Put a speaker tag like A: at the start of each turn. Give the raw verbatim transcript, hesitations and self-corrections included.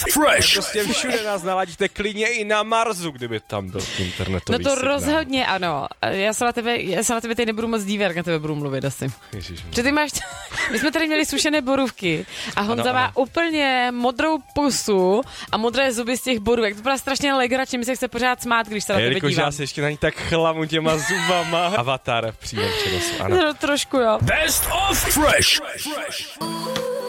A: Fresh.
B: Prostě všude nás naladíte, klidně i na Marsu, kdyby tam byl internetový
C: No to
B: signál.
C: rozhodně ano. Já se na tebe, já se na tebe teď nebudu moc dívat, jak na tebe budu mluvit asi.
B: Ježiš.
C: Protože ty máš, my jsme tady měli sušené borůvky a Honza
B: Ano,
C: má
B: ano.
C: úplně modrou pusu a modré zuby z těch borůvek. To byla strašně legračně, mi se chce pořád smát, když se na tebe
B: Jelikož
C: dívám.
B: já se ještě na ní tak chlamu těma zubama. Avatar v přímém přenosu, ano.
C: No, trošku jo.
A: Best of Fresh. Fresh.